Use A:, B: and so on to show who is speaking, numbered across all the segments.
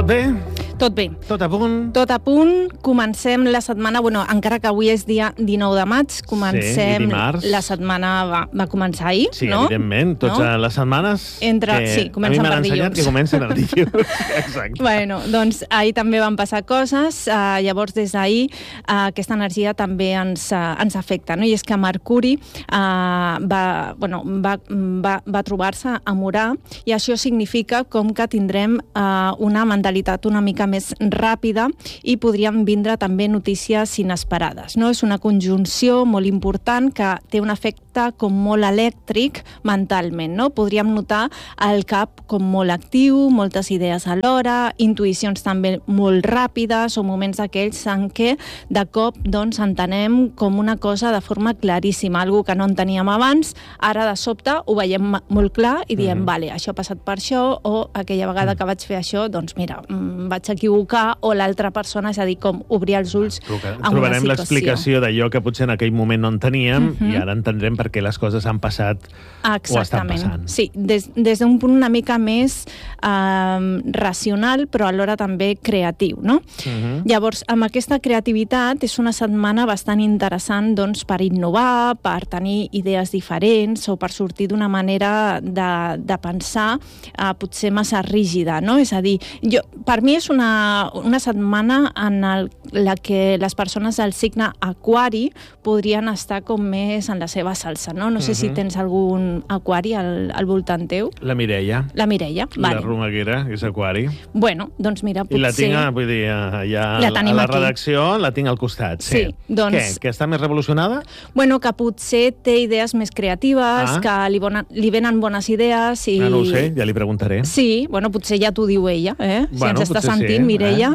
A: bé?
B: Tot bé.
A: Tot a punt?
B: Tot a punt. Comencem la setmana, encara que avui és dia 19 de maig, comencem...
A: Sí, dimarts.
B: La setmana va començar ahir,
A: sí,
B: no?
A: Sí, evidentment. Totes les setmanes
B: sí, comencen per dilluns.
A: A mi m'han ensenyat que comencen el dilluns. Exacte.
B: Bueno, doncs ahir també van passar coses. Llavors, des d'ahir, aquesta energia també ens afecta, no? I és que Mercuri va trobar-se a Urà, i això significa com que tindrem una mentalitat una mica més ràpida i podrien vindre també notícies inesperades, no? És una conjunció molt important que té un efecte com molt elèctric mentalment, no? Podríem notar el cap com molt actiu, moltes idees alhora, intuïcions també molt ràpides o moments aquells en què de cop doncs entenem com una cosa de forma claríssima, algo que no enteníem abans, ara de sobte ho veiem molt clar i diem, vale, això ha passat per això, o aquella vegada que vaig fer això, doncs mira, vaig equivocar, o l'altra persona, és a dir, com obrir els ulls en una situació.
A: Trobarem l'explicació d'allò que potser en aquell moment no enteníem i ara entendrem per què les coses han passat o estan passant.
B: Sí, des d'un punt una mica més racional, però alhora també creatiu, no? Llavors, amb aquesta creativitat és una setmana bastant interessant doncs, per innovar, per tenir idees diferents o per sortir d'una manera de pensar potser massa rígida, no? És a dir, per mi és una setmana en la que les persones del signe Aquari podrien estar com més en la seva salsa, no? No sé si tens algun Aquari al voltant teu.
A: La Mireia.
B: La Mireia, vale.
A: La Romaguera, és Aquari.
B: Bueno, doncs mira, potser...
A: I la tinc, vull dir, ja a la redacció la tinc al costat. Sí, doncs... Què, que està més revolucionada?
B: Bueno, que potser té idees més creatives, que li venen bones idees i...
A: No ho sé, ja li preguntaré.
B: Sí, bueno, potser ja t'ho diu ella, si ens està sentint, Mireia.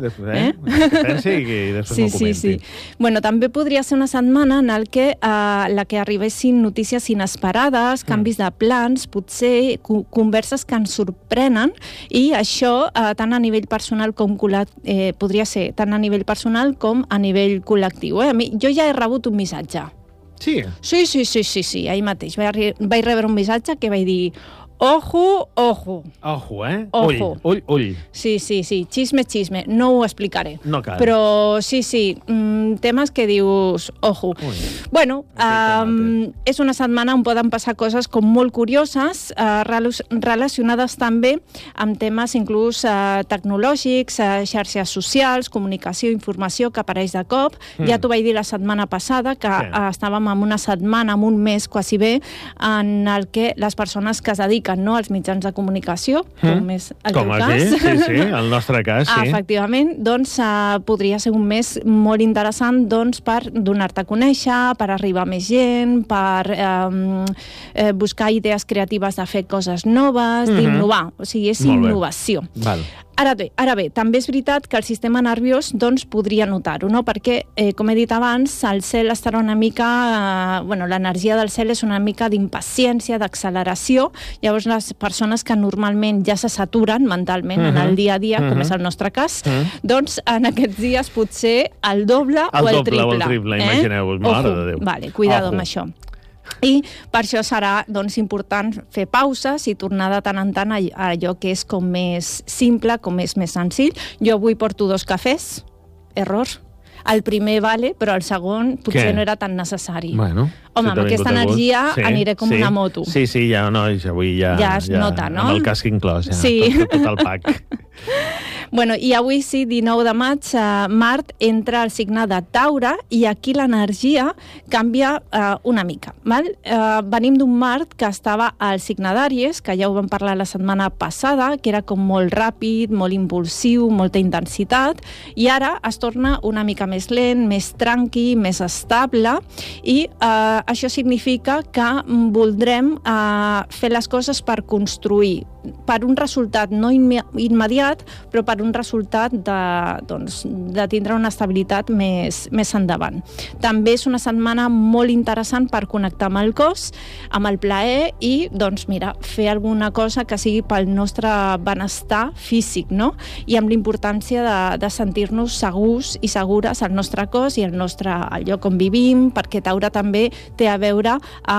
A: Pensi i després m'ho comenti.
B: Sí. Bueno, també podria ser una setmana en la que arribessin notícies inesperades, canvis de plans, potser converses que ens sorprenen, i això tant a nivell personal com podria ser tant a nivell personal com a nivell col·lectiu. Jo ja he rebut un missatge.
A: Sí?
B: Sí, ahir mateix. Vaig rebre un missatge que vaig dir: Ojo.
A: Ojo,
B: Ojo.
A: Ull.
B: Sí. Xisme. No ho explicaré.
A: No cal.
B: Però sí. Temes que dius, ojo. Bueno, és una setmana on poden passar coses com molt curioses, relacionades també amb temes inclús tecnològics, xarxes socials, comunicació, informació, que apareix de cop. Ja t'ho vaig dir la setmana passada, que estàvem en una setmana, en un mes quasi bé, en el que les persones que es dediquen als mitjans de comunicació, com és el teu cas.
A: Sí, el nostre cas, sí.
B: Efectivament, doncs podria ser un mes molt interessant per donar-te a conèixer, per arribar a més gent, per buscar idees creatives de fer coses noves, d'innovar. O sigui, és innovació.
A: Val.
B: Ara bé, també és veritat que el sistema nerviós doncs, podria notar-ho, no? Perquè, com he dit abans, el cel estarà una mica... l'energia del cel és una mica d'impaciència, d'acceleració. Llavors, les persones que normalment ja se saturen mentalment en el dia a dia, com és el nostre cas, doncs en aquests dies potser el doble o el triple.
A: El doble o el triple, imagineu-vos, mare de Déu.
B: Vale, cuidado amb això. I per això serà important fer pauses i tornar de tant en tant a allò que és com més simple, com és més senzill. Jo avui porto 2 cafès, error. El primer vale, però el segon potser no era tan necessari.
A: Bueno,
B: home, amb aquesta energia aniré com una moto.
A: Sí, avui ja
B: es nota, no?
A: Amb el casc inclòs, tot el pack.
B: Bueno, i avui sí, 19 de maig, Mart entra al signe de Taure i aquí l'energia canvia una mica. Venim d'un Mart que estava al signe d'Àries, que ja ho vam parlar la setmana passada, que era com molt ràpid, molt impulsiu, molta intensitat, i ara es torna una mica més lent, més tranqui, més estable, i això significa que voldrem fer les coses per construir, per un resultat no immediat, però per un resultat de tindre una estabilitat més endavant. També és una setmana molt interessant per connectar amb el cos, amb el plaer i, fer alguna cosa que sigui pel nostre benestar físic, no? I amb la importància de sentir-nos segurs i segures al nostre cos i al lloc on vivim, perquè Taure també té a veure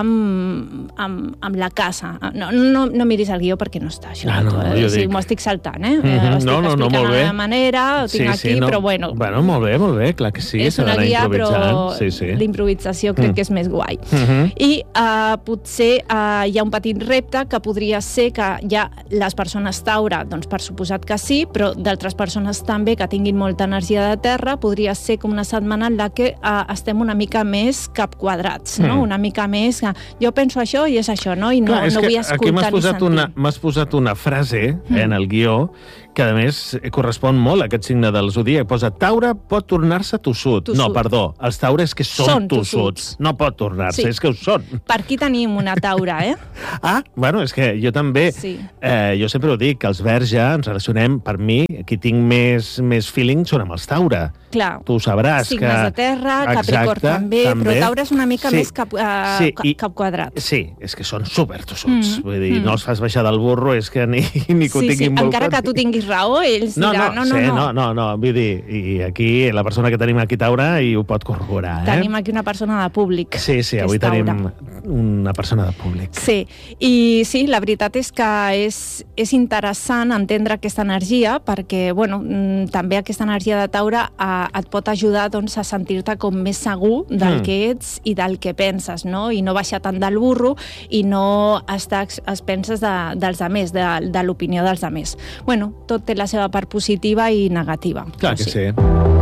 B: amb la casa. No miris el guió perquè no està això.
A: Jo dic...
B: M'ho estic saltant,
A: No
B: de manera, ho tinc aquí, però bueno...
A: Bueno, molt bé, clar que sí.
B: És una guia, però l'improvisació crec que és més guai. I potser hi ha un petit repte que podria ser que ja les persones Taure, doncs per suposat que sí, però d'altres persones també que tinguin molta energia de terra, podria ser com una setmana en la que estem una mica més capquadrats, no? Una mica més... Jo penso això i és això, no? I no vull escoltar ni sentir.
A: M'has posat una frase en el guió que, a més, correspon molt a aquest signe del zodíac. Posa, Taure pot tornar-se tossut. No, perdó, els taures que són tossuts. No pot tornar-se, és que ho són.
B: Per aquí tenim una Taure,
A: Bueno, és que jo també... Jo sempre ho dic, que els Verge ens relacionem, per mi, qui tinc més feeling són amb els Taure.
B: Clar.
A: Tu ho sabràs.
B: Signes de terra, Capricorn també, però Taure és una mica més capquadrat.
A: Sí, és que són supertossuts. Vull dir, no els fas baixar del burro, és que ni que ho tinguin molt...
B: Encara que tu tinguis raó, ells diran...
A: No, vull dir, i aquí la persona que tenim aquí Taure i ho pot corroborar.
B: Tenim aquí una persona de públic.
A: Sí, avui tenim una persona de públic.
B: Sí, i sí, la veritat és que és interessant entendre aquesta energia perquè, bueno, també aquesta energia de Taure et pot ajudar doncs, a sentir-te com més segur del que ets i del que penses, no? I no baixar tant del burro i no estar a expenses dels altres, de l'opinió dels altres. Bueno, tot té la seva part positiva i negativa.
A: Clar que sí.